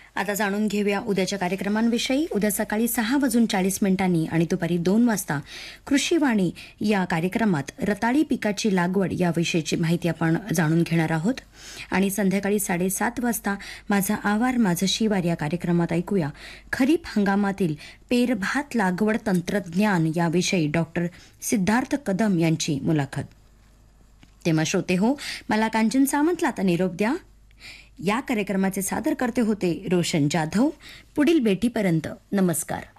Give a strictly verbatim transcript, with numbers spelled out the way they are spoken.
आता जाणून घेऊया उद्याच्या कार्यक्रमांविषयी. उद्या सकाळी सहा वाजून चाळीस मिनिटांनी आणि दुपारी दोन वाजता कृषीवाणी या कार्यक्रमात रताळी पिकाची लागवड याविषयीची माहिती आपण जाणून घेणार आहोत. आणि संध्याकाळी साडेसात वाजता माझा आवार माझं शिवार या कार्यक्रमात ऐकूया खरीप हंगामातील पेरभात लागवड तंत्रज्ञान याविषयी डॉक्टर सिद्धार्थ कदम यांची मुलाखत. तेव्हा श्रोते हो, मला कांचन सामंतला आता निरोप द्या. या कार्यक्रमाचे सादर करते होते रोशन जाधव. पुढील भेटीपर्यंत नमस्कार.